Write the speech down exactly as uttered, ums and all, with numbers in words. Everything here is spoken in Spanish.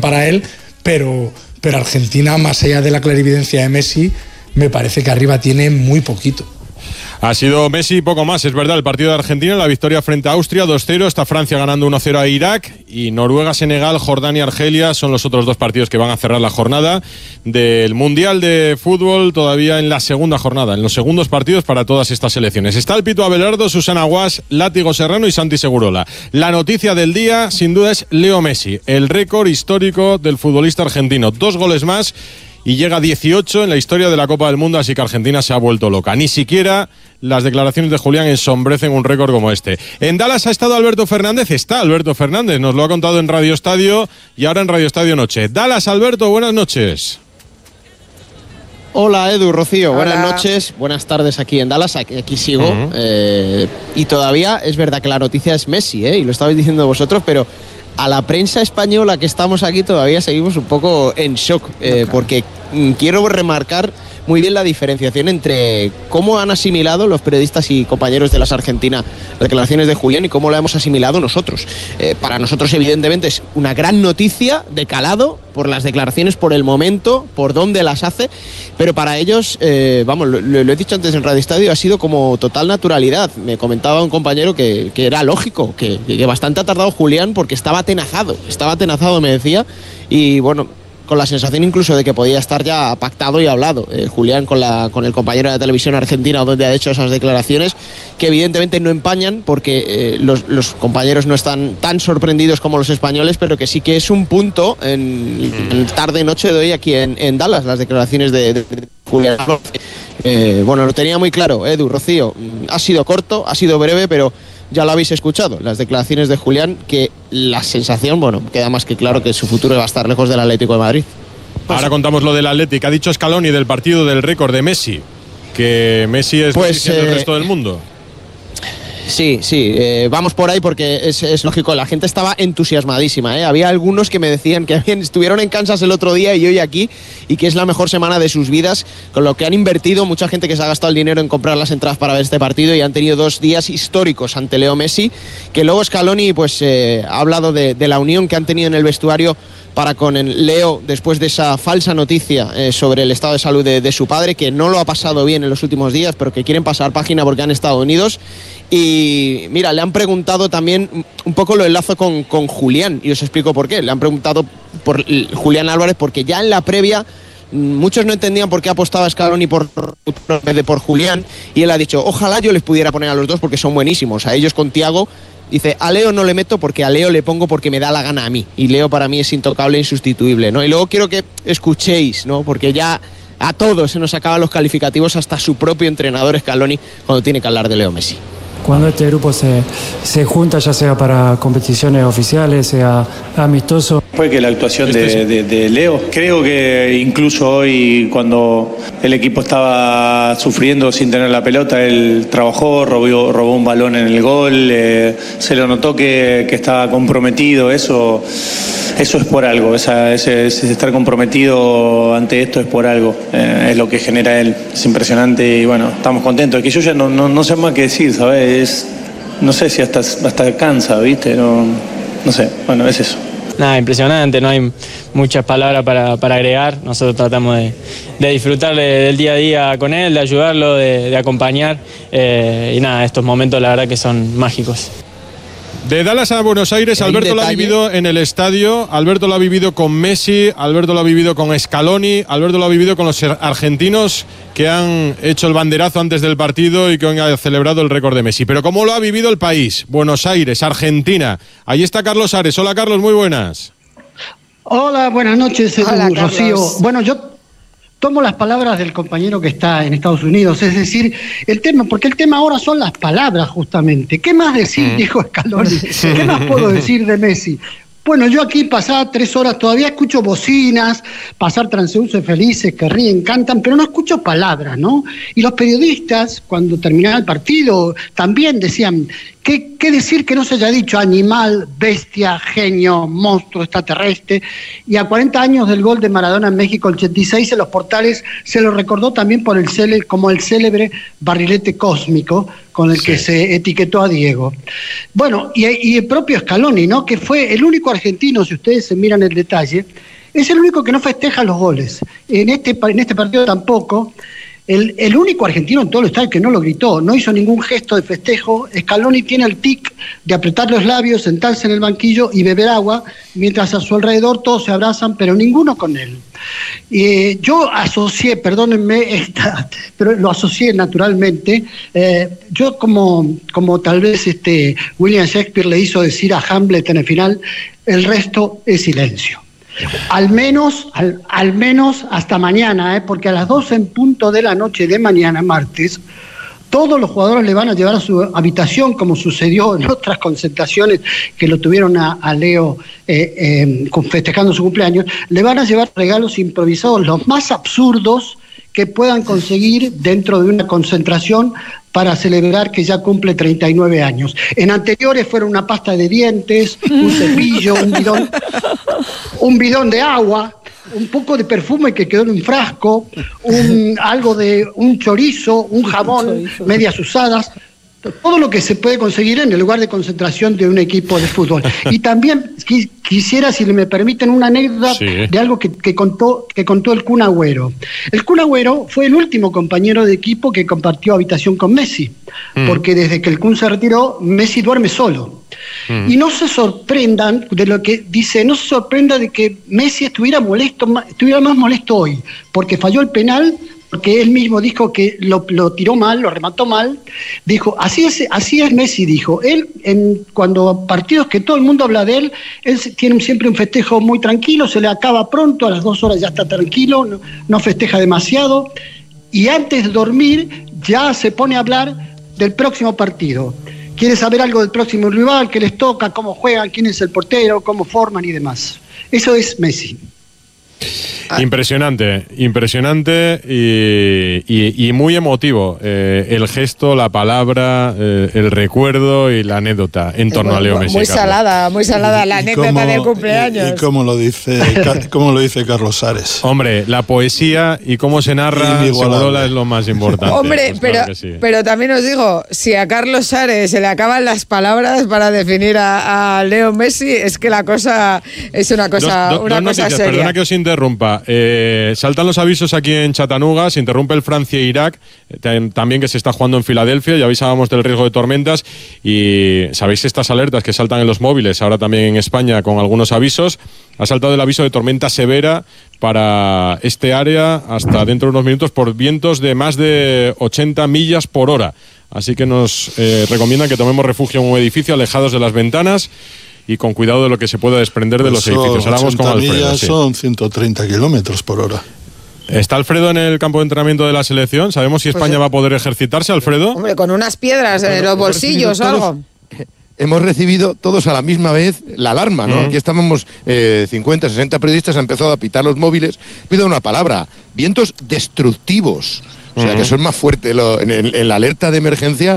para él, pero, pero Argentina, más allá de la clarividencia de Messi, me parece que arriba tiene muy poquito. Ha sido Messi y poco más, es verdad, el partido de Argentina, la victoria frente a Austria, dos cero, está Francia ganando uno cero a Irak, y Noruega, Senegal, Jordania, Argelia son los otros dos partidos que van a cerrar la jornada del Mundial de Fútbol, todavía en la segunda jornada, en los segundos partidos para todas estas selecciones. Está el Pito Abelardo, Susana Guas, Látigo Serrano y Santi Segurola. La noticia del día, sin duda, es Leo Messi, el récord histórico del futbolista argentino, dos goles más, y llega a dieciocho en la historia de la Copa del Mundo, así que Argentina se ha vuelto loca. Ni siquiera las declaraciones de Julián ensombrecen un récord como este. En Dallas ha estado Alberto Fernández, está Alberto Fernández, nos lo ha contado en Radio Estadio y ahora en Radio Estadio Noche. Dallas, Alberto, buenas noches. Hola Edu, Rocío, Hola. Buenas noches, buenas tardes aquí en Dallas, aquí, aquí sigo. Uh-huh. eh, y todavía es verdad que la noticia es Messi, ¿eh? y lo estabais diciendo vosotros, pero a la prensa española que estamos aquí todavía seguimos un poco en shock, eh, porque mm, quiero remarcar muy bien la diferenciación entre cómo han asimilado los periodistas y compañeros de las Argentina las declaraciones de Julián y cómo la hemos asimilado nosotros. Eh, para nosotros, evidentemente, es una gran noticia de calado por las declaraciones, por el momento, por dónde las hace, pero para ellos, eh, vamos, lo, lo he dicho antes en Radio Estadio, ha sido como total naturalidad. Me comentaba un compañero que, que era lógico, que, que bastante ha tardado Julián porque estaba atenazado, estaba atenazado, me decía, y bueno, con la sensación incluso de que podía estar ya pactado y hablado. Eh, Julián con, la, con el compañero de la televisión argentina donde ha hecho esas declaraciones que evidentemente no empañan porque eh, los, los compañeros no están tan sorprendidos como los españoles, pero que sí que es un punto en, en tarde-noche de hoy aquí en, en Dallas, las declaraciones de, de, de Julián. Eh, bueno, lo tenía muy claro, Edu, Rocío, ha sido corto, ha sido breve, pero ya lo habéis escuchado, las declaraciones de Julián, que la sensación, bueno, queda más que claro que su futuro va a estar lejos del Atlético de Madrid. Pues ahora contamos lo del Atlético. Ha dicho Scaloni del partido del récord de Messi, que Messi es pues, noticia eh, del resto del mundo. Sí, sí, eh, vamos por ahí porque es, es lógico, la gente estaba entusiasmadísima, ¿eh? Había algunos que me decían que habían, estuvieron en Kansas el otro día y hoy aquí, y que es la mejor semana de sus vidas, con lo que han invertido, mucha gente que se ha gastado el dinero en comprar las entradas para ver este partido y han tenido dos días históricos ante Leo Messi, que luego Scaloni pues, eh, ha hablado de, de la unión que han tenido en el vestuario para con el Leo después de esa falsa noticia eh, sobre el estado de salud de, de su padre, que no lo ha pasado bien en los últimos días, pero que quieren pasar página porque han estado unidos. Y mira, le han preguntado también, un poco lo enlazo con, con Julián, y os explico por qué. Le han preguntado por Julián Álvarez porque ya en la previa muchos no entendían por qué apostaba Scaloni por, por, por Julián, y él ha dicho, ojalá yo les pudiera poner a los dos porque son buenísimos, a ellos con Thiago. Dice, a Leo no le meto porque a Leo le pongo porque me da la gana a mí. Y Leo para mí es intocable e insustituible, ¿no? Y luego quiero que escuchéis, ¿no? Porque ya a todos se nos acaban los calificativos, hasta su propio entrenador Scaloni, cuando tiene que hablar de Leo Messi. Cuando este grupo se, se junta, ya sea para competiciones oficiales, sea amistoso. Fue que la actuación de, de, de Leo, creo que incluso hoy cuando el equipo estaba sufriendo sin tener la pelota, él trabajó, robó, robó un balón en el gol, eh, se lo notó que, que estaba comprometido, eso, eso es por algo, esa, ese, ese estar comprometido ante esto es por algo, eh, es lo que genera él, es impresionante y bueno, estamos contentos, que yo ya no, no, no sé más qué decir, ¿sabes? Es, no sé si hasta, hasta cansa, ¿viste? No, no sé, bueno, es eso. Nada, impresionante, no hay muchas palabras para, para agregar, nosotros tratamos de, de disfrutar de, del día a día con él, de ayudarlo, de, de acompañar, eh, y nada, estos momentos la verdad que son mágicos. De Dallas a Buenos Aires, Alberto lo ha vivido en el estadio, Alberto lo ha vivido con Messi, Alberto lo ha vivido con Scaloni, Alberto lo ha vivido con los argentinos que han hecho el banderazo antes del partido y que han celebrado el récord de Messi. Pero ¿cómo lo ha vivido el país? Buenos Aires, Argentina. Ahí está Carlos Ares. Hola Carlos, muy buenas. Hola, buenas noches, Edu, Hola, Rocío. Bueno, yo tomo las palabras del compañero que está en Estados Unidos, es decir, el tema, porque el tema ahora son las palabras justamente. ¿Qué más decir, mm. dijo Scaloni? ¿Qué más puedo decir de Messi? Bueno, yo aquí pasaba tres horas, todavía escucho bocinas, pasar transeúntes felices que ríen, cantan, pero no escucho palabras, ¿no? Y los periodistas, cuando terminaba el partido, también decían ¿Qué, ¿Qué decir que no se haya dicho animal, bestia, genio, monstruo, extraterrestre? Y a cuarenta años del gol de Maradona en México, el ochenta y seis, en los portales se lo recordó también por el célebre, como el célebre barrilete cósmico con el sí. que se etiquetó a Diego. Bueno, y, y el propio Scaloni, ¿no? Que fue el único argentino, si ustedes se miran el detalle, es el único que no festeja los goles. En este, en este partido tampoco. El, el único argentino en todo el estadio que no lo gritó, no hizo ningún gesto de festejo. Scaloni tiene el tic de apretar los labios, sentarse en el banquillo y beber agua, mientras a su alrededor todos se abrazan, pero ninguno con él. Eh, yo asocié, perdónenme, esta, pero lo asocié naturalmente, eh, yo como, como tal vez este William Shakespeare le hizo decir a Hamlet en el final, el resto es silencio. Al menos, al, al menos hasta mañana, ¿eh? Porque a las doce en punto de la noche de mañana, martes, todos los jugadores le van a llevar a su habitación, como sucedió en otras concentraciones que lo tuvieron a, a Leo eh, eh, festejando su cumpleaños, le van a llevar regalos improvisados, los más absurdos que puedan conseguir dentro de una concentración para celebrar que ya cumple treinta y nueve años. En anteriores fueron una pasta de dientes, un cepillo, un bidón, un bidón de agua, un poco de perfume que quedó en un frasco, un, algo de un chorizo, un jabón, medias usadas, todo lo que se puede conseguir en el lugar de concentración de un equipo de fútbol. Y también quisiera, si me permiten, una anécdota sí. de algo que, que, contó, que contó el Kun Agüero. El Kun Agüero fue el último compañero de equipo que compartió habitación con Messi, mm. porque desde que el Kun se retiró, Messi duerme solo. Mm. Y no se sorprendan de lo que dice, no se sorprenda de que Messi estuviera molesto, estuviera más molesto hoy, porque falló el penal, porque él mismo dijo que lo, lo tiró mal, lo remató mal. Dijo, así es, así es Messi, dijo. Él, en, cuando partidos que todo el mundo habla de él, él tiene siempre un festejo muy tranquilo, se le acaba pronto, a las dos horas ya está tranquilo, no, no festeja demasiado. Y antes de dormir ya se pone a hablar del próximo partido. Quiere saber algo del próximo rival, qué les toca, cómo juegan, quién es el portero, cómo forman y demás. Eso es Messi. Impresionante, impresionante y, y, y muy emotivo eh, el gesto, la palabra, eh, el recuerdo y la anécdota en torno muy, a Leo Messi. Muy salada, muy salada la anécdota cómo, del cumpleaños. Y, y cómo lo dice, cómo lo dice Carlos Sares. Hombre, la poesía y cómo se narra Segurola es lo más importante. Hombre, pues pero, claro sí. pero también os digo, si a Carlos Sares se le acaban las palabras para definir a, a Leo Messi, es que la cosa es una cosa, dos, dos, una dos cosa noticias, seria. Perdona que os interrumpa. Eh, saltan los avisos aquí en Chattanooga, se interrumpe el Francia-Irak, eh, también que se está jugando en Filadelfia, ya avisábamos del riesgo de tormentas y sabéis estas alertas que saltan en los móviles, ahora también en España con algunos avisos. Ha saltado el aviso de tormenta severa para este área hasta dentro de unos minutos por vientos de más de ochenta millas por hora. Así que nos eh, recomiendan que tomemos refugio en un edificio alejados de las ventanas y con cuidado de lo que se pueda desprender de los edificios. Ahora vamos con Alfredo. Sí. Son ciento treinta kilómetros por hora. ¿Está Alfredo en el campo de entrenamiento de la selección? ¿Sabemos si España pues, va a poder ejercitarse, Alfredo? Hombre, con unas piedras en los bolsillos o algo. Hemos recibido todos a la misma vez la alarma, ¿no? Uh-huh. Aquí estábamos eh, cincuenta, sesenta periodistas, han empezado a pitar los móviles. Pido una palabra, vientos destructivos. O sea, uh-huh. que son más fuertes. Lo, en, en, en la alerta de emergencia